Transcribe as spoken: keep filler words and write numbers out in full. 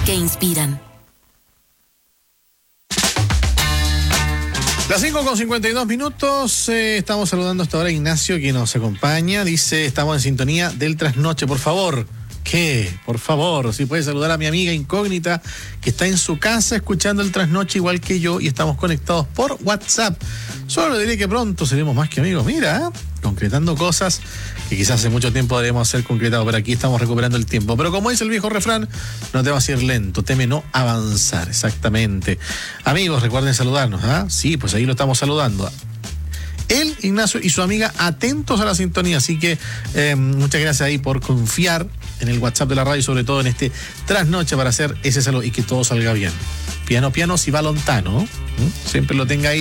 que inspiran. Las cinco con cincuenta y dos minutos, eh, estamos saludando hasta ahora a Ignacio, que nos acompaña. Dice, estamos en sintonía del trasnoche, por favor. ¿Qué? Por favor, si puede saludar a mi amiga incógnita, que está en su casa escuchando el trasnoche igual que yo, y estamos conectados por WhatsApp. Solo diré que pronto seremos más que amigos. Mira, ¿eh? Concretando cosas que quizás hace mucho tiempo debemos ser concretados, pero aquí estamos recuperando el tiempo. Pero como dice el viejo refrán, no te vas a ir lento, teme no avanzar. Exactamente. Amigos, recuerden saludarnos, ¿ah? ¿eh? Sí, pues ahí lo estamos saludando. Él, Ignacio, y su amiga atentos a la sintonía, así que eh, muchas gracias ahí por confiar en el WhatsApp de la radio, sobre todo en este trasnoche, para hacer ese saludo y que todo salga bien. Piano, piano, si va lontano, ¿eh? Siempre lo tenga ahí.